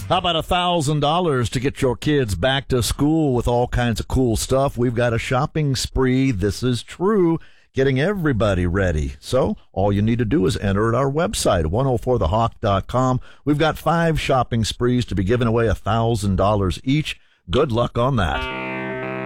How about $1,000 to get your kids back to school with all kinds of cool stuff? We've got a shopping spree. This is true. Getting everybody ready. So all you need to do is enter at our website, 104thehawk.com. We've got 5 shopping sprees to be giving away $1,000 each. Good luck on that.